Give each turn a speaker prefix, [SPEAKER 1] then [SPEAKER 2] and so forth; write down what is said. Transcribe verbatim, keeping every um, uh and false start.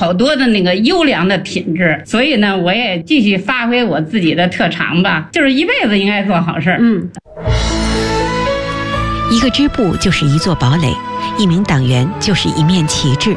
[SPEAKER 1] 好多的那个优良的品质，所以呢，我也继续发挥我自己的特长吧，就是一辈子应该做好事。
[SPEAKER 2] 嗯，
[SPEAKER 3] 一个支部就是一座堡垒，一名党员就是一面旗帜。